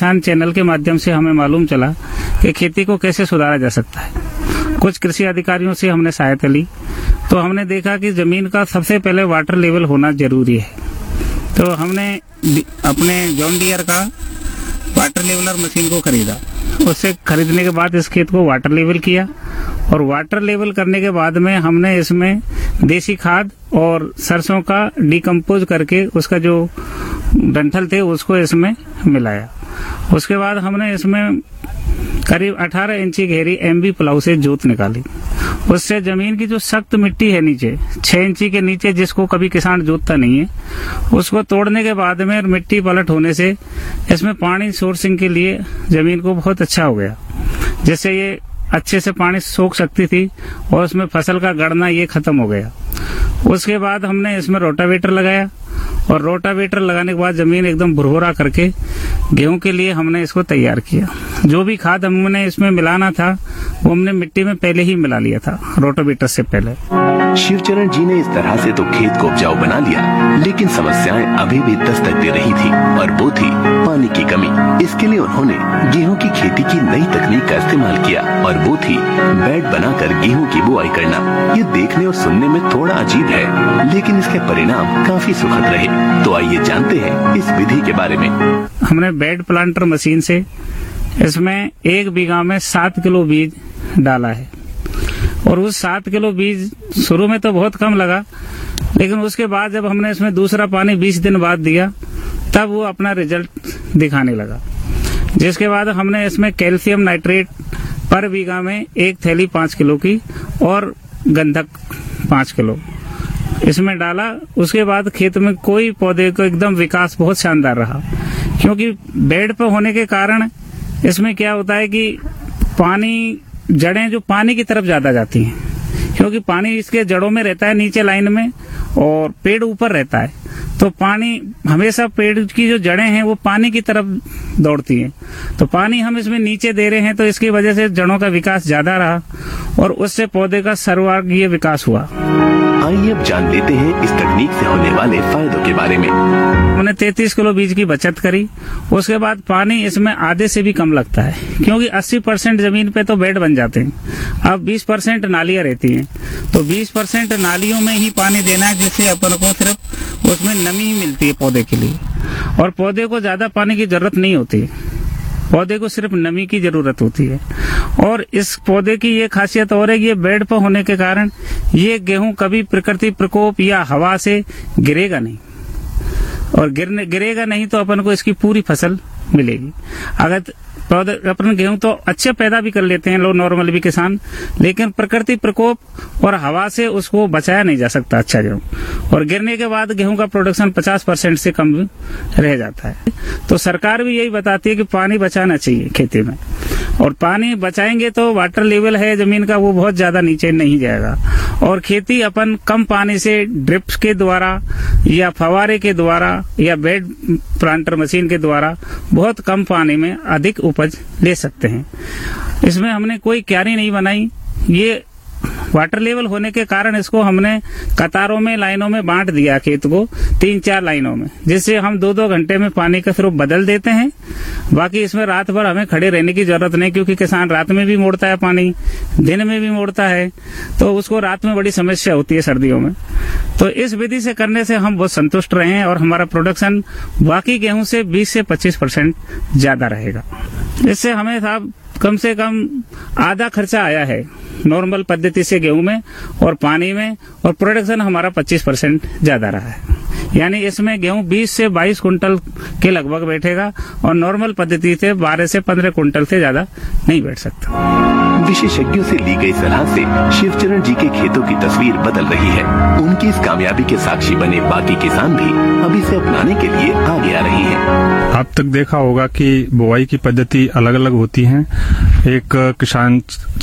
किसान चैनल के माध्यम से हमें मालूम चला कि खेती को कैसे सुधारा जा सकता है। कुछ कृषि अधिकारियों से हमने सहायता ली तो हमने देखा कि जमीन का सबसे पहले वाटर लेवल होना जरूरी है। तो हमने अपने जॉन डियर का वाटर लेवलर मशीन को खरीदा। उससे खरीदने के बाद इस खेत को वाटर लेवल किया और वाटर लेवल करने के बाद में हमने इसमें देसी खाद और सरसों का डिकम्पोज करके उसका जो डंठल थे उसको इसमें मिलाया। उसके बाद हमने इसमें करीब 18 इंची गहरी एमबी प्लाऊ से जोत निकाली। उससे जमीन की जो सख्त मिट्टी है नीचे 6 इंची के नीचे, जिसको कभी किसान जोतता नहीं है, उसको तोड़ने के बाद में मिट्टी पलट होने से इसमें पानी सोर्सिंग के लिए जमीन को बहुत अच्छा हो गया, जिससे ये अच्छे से पानी सोख सकती थी और उसमें फसल का गड़ना ये खत्म हो गया। उसके बाद हमने इसमें रोटावेटर लगाया और रोटावेटर लगाने के बाद जमीन एकदम भुरभुरा करके गेहूं के लिए हमने इसको तैयार किया। जो भी खाद हमने इसमें मिलाना था वो हमने मिट्टी में पहले ही मिला लिया था रोटावेटर से पहले। शिवचरण जी ने इस तरह से तो खेत को उपजाऊ बना लिया, लेकिन समस्याएं अभी भी दस्तक दे रही थी और वो थी पानी की कमी। इसके लिए उन्होंने गेहूं की खेती की नई तकनीक का इस्तेमाल किया और वो थी बेड बनाकर गेहूं की बुआई करना। ये देखने और सुनने में थोड़ा अजीब है, लेकिन इसके परिणाम काफी सुखद रहे। तो आइए जानते हैं इस विधि के बारे में। हमने बेड प्लांटर मशीन से इसमें 1 बीघा में 7 किलो बीज डाला है और उस 7 किलो बीज शुरू में तो बहुत कम लगा, लेकिन उसके बाद जब हमने इसमें दूसरा पानी 20 दिन बाद दिया तब वो अपना रिजल्ट दिखाने लगा। जिसके बाद हमने इसमें कैल्शियम नाइट्रेट पर बीघा में 1 थैली 5 किलो की और गंधक 5 किलो इसमें डाला। उसके बाद खेत में कोई पौधे को एकदम विकास बहुत शानदार रहा, क्योंकि बेड पर होने के कारण इसमें क्या होता है कि पानी जड़ें जो पानी की तरफ ज्यादा जाती हैं, क्योंकि पानी इसके जड़ों में रहता है नीचे लाइन में और पेड़ ऊपर रहता है, तो पानी हमेशा पेड़ की जो जड़ें हैं वो पानी की तरफ दौड़ती हैं। तो पानी हम इसमें नीचे दे रहे हैं तो इसकी वजह से जड़ों का विकास ज्यादा रहा और उससे पौधे का सर्वांगीय विकास हुआ। आइए अब जान लेते हैं इस तकनीक से होने वाले फायदों के बारे में। हमने 33 किलो बीज की बचत करी। उसके बाद पानी इसमें आधे से भी कम लगता है, क्योंकि 80% जमीन पे तो बेड बन जाते हैं। अब 20% नालियां रहती हैं, तो 20% नालियों में ही पानी देना है, जिससे अपन को सिर्फ उसमें नमी ही मिलती है पौधे के लिए, और पौधे को ज्यादा पानी की जरूरत नहीं होती। पौधे को सिर्फ नमी की जरूरत होती है। और इस पौधे की ये खासियत और है कि ये बेड पर होने के कारण ये गेहूं कभी प्रकृति प्रकोप या हवा से गिरेगा नहीं, और गिरेगा नहीं तो अपन को इसकी पूरी फसल मिलेगी। अगर पौधे अपन गेहूं तो अच्छे पैदा भी कर लेते हैं लोग नॉर्मल भी किसान, लेकिन प्रकृति प्रकोप और हवा से उसको बचाया नहीं जा सकता अच्छा गेहूं, और गिरने के बाद गेहूं का प्रोडक्शन 50% से कम रह जाता है। तो सरकार भी यही बताती है कि पानी बचाना चाहिए खेती में, और पानी बचाएंगे तो वाटर लेवल है जमीन का वो बहुत ज्यादा नीचे नहीं जाएगा, और खेती अपन कम पानी से ड्रिप्स के द्वारा या फवारे के द्वारा या बेड प्लांटर मशीन के द्वारा बहुत कम पानी में अधिक उपज ले सकते हैं। इसमें हमने कोई क्यारी नहीं बनाई। ये वाटर लेवल होने के कारण इसको हमने कतारों में लाइनों में बांट दिया, खेत को 3-4 लाइनों में, जिससे हम 2-2 घंटे में पानी का फिर बदल देते हैं। बाकी इसमें रात भर हमें खड़े रहने की जरूरत नहीं, क्योंकि किसान रात में भी मोड़ता है पानी, दिन में भी मोड़ता है, तो उसको रात में बड़ी समस्या होती है सर्दियों में। तो इस विधि से करने से हम बहुत संतुष्ट रहे हैं और हमारा प्रोडक्शन बाकी गेहूं से 20 से 25% ज्यादा रहेगा। इससे हमें साहब कम से कम आधा खर्चा आया है नॉर्मल पद्धति से गेहूं में और पानी में, और प्रोडक्शन हमारा 25% ज्यादा रहा है। यानी इसमें गेहूं 20 से 22 कुंटल के लगभग बैठेगा, और नॉर्मल पद्धति से 12 से 15 कुंटल से ज्यादा नहीं बैठ सकता। विशेषज्ञों से ली गई सलाह से शिवचरण जी के खेतों की तस्वीर बदल रही है। उनकी इस कामयाबी के साक्षी बने बाकी किसान भी अब इसे अपनाने के लिए आगे आ रहे हैं। अब तक देखा होगा कि बुआई की पद्धति अलग अलग होती है। एक किसान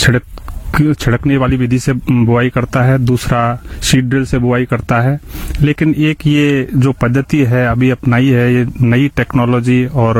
छिड़कने वाली विधि से बुआई करता है, दूसरा सीड ड्रिल से बुआई करता है, लेकिन एक ये जो पद्धति है अभी अपनाई है, ये नई टेक्नोलॉजी और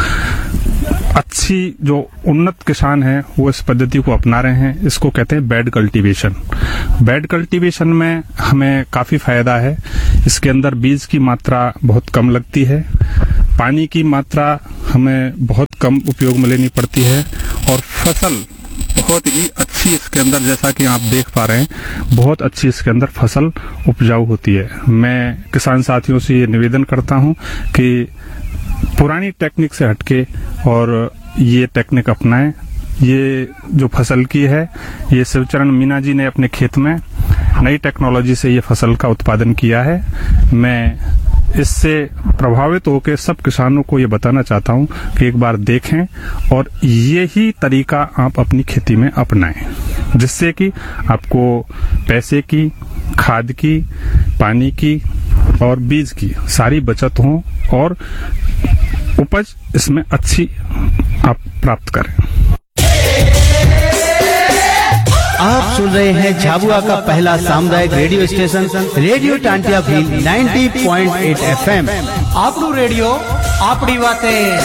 अच्छी जो उन्नत किसान हैं वो इस पद्धति को अपना रहे हैं। इसको कहते हैं बेड कल्टीवेशन। बेड कल्टीवेशन में हमें काफी फायदा है। इसके अंदर बीज की मात्रा बहुत कम लगती है, पानी की मात्रा हमें बहुत कम उपयोग में लेनी पड़ती है और फसल बहुत ही अच्छी इसके अंदर, जैसा कि आप देख पा रहे हैं, बहुत अच्छी इसके अंदर फसल उपजाऊ होती है। मैं किसान साथियों से ये निवेदन करता हूं कि पुरानी टेक्निक से हटके और ये टेक्निक अपनाएं। ये जो फसल की है, ये शिवचरण मीना जी ने अपने खेत में नई टेक्नोलॉजी से ये फसल का उत्पादन किया है। मैं इससे प्रभावित होकर सब किसानों को ये बताना चाहता हूं कि एक बार देखें और यही तरीका आप अपनी खेती में अपनाएं, जिससे कि आपको पैसे की, खाद की, पानी की और बीज की सारी बचत हो और उपज इसमें अच्छी आप प्राप्त करें। आप सुन रहे हैं झाबुआ का पहला सामुदायिक radio station radio Tantia Bhil 90.8 FM। आपनू radio आपड़ी बातें।